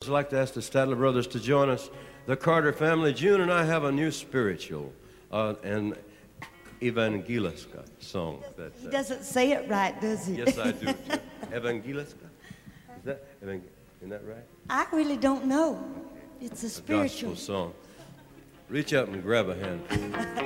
I'd like to ask the Stadler brothers to join us. The Carter family, June and I have a new spiritual and Evangeliska song. He doesn't say it right, does he? Yes, I do. Too. Evangeliska? Isn't that right? I really don't know. It's a spiritual gospel song. Reach up and grab a hand.